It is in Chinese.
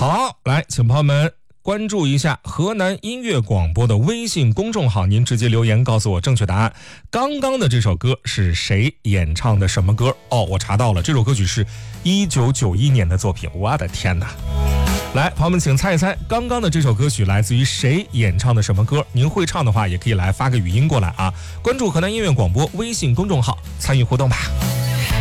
好，来，请朋友们关注一下河南音乐广播的微信公众号，您直接留言告诉我正确答案。刚刚的这首歌是谁演唱的什么歌？哦，我查到了，这首歌曲是1991年的作品。我的天哪！来，朋友们请猜一猜，刚刚的这首歌曲来自于谁演唱的什么歌？您会唱的话，也可以来发个语音过来啊！关注河南音乐广播微信公众号，参与互动吧。